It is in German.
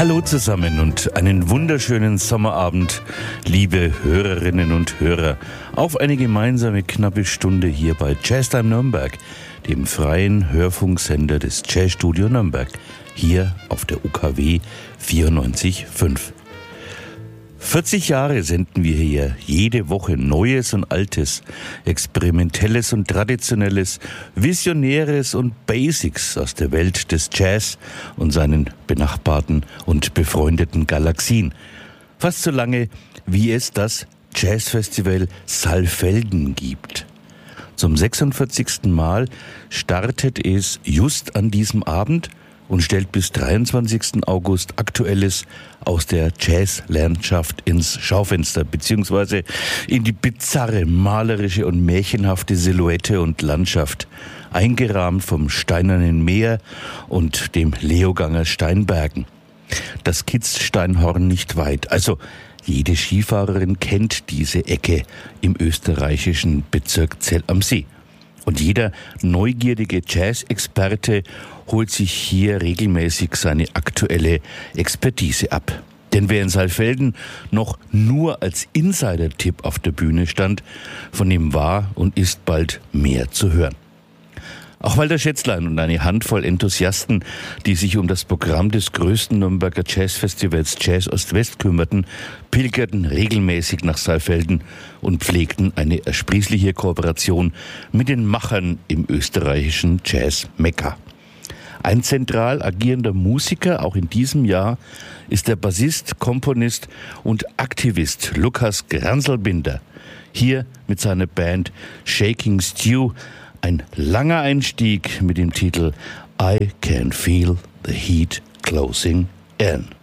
Hallo zusammen und einen wunderschönen Sommerabend, liebe Hörerinnen und Hörer, auf eine gemeinsame knappe Stunde hier bei Jazztime Nürnberg, dem freien Hörfunksender des Jazzstudio Nürnberg, hier auf der UKW 94.5. 40 Jahre senden wir hier jede Woche Neues und Altes, Experimentelles und Traditionelles, Visionäres und Basics aus der Welt des Jazz und seinen benachbarten und befreundeten Galaxien. Fast so lange, wie es das Jazzfestival Saalfelden gibt. Zum 46. Mal startet es just an diesem Abend und stellt bis 23. August Aktuelles aus der Jazzlandschaft ins Schaufenster, beziehungsweise in die bizarre, malerische und märchenhafte Silhouette und Landschaft, eingerahmt vom Steinernen Meer und dem Leoganger Steinbergen. Das Kitzsteinhorn nicht weit, also jede Skifahrerin kennt diese Ecke im österreichischen Bezirk Zell am See. Und jeder neugierige Jazz-Experte holt sich hier regelmäßig seine aktuelle Expertise ab. Denn wer in Saalfelden noch nur als Insider-Tipp auf der Bühne stand, von dem war und ist bald mehr zu hören. Auch Walter Schätzlein und eine Handvoll Enthusiasten, die sich um das Programm des größten Nürnberger Jazzfestivals Jazz Ost-West kümmerten, pilgerten regelmäßig nach Saalfelden und pflegten eine ersprießliche Kooperation mit den Machern im österreichischen Jazz-Mekka. Ein zentral agierender Musiker, auch in diesem Jahr, ist der Bassist, Komponist und Aktivist Lukas Granselbinder. Hier mit seiner Band Shaking Stew. Ein langer Einstieg mit dem Titel I Can Feel the Heat Closing In.